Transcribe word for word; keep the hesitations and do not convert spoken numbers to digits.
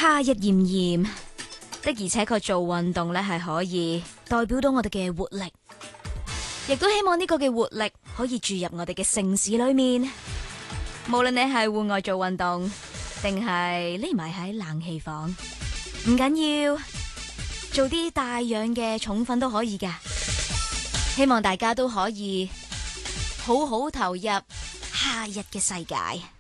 夏日炎炎，的而且確做運動咧係可以代表到我哋嘅活力，亦都希望呢個嘅活力可以注入我哋嘅城市裏面。無論你係戶外做運動，定係匿埋喺冷氣房，唔緊要，做啲帶氧嘅重訓都可以㗎。希望大家都可以好好投入夏日嘅世界。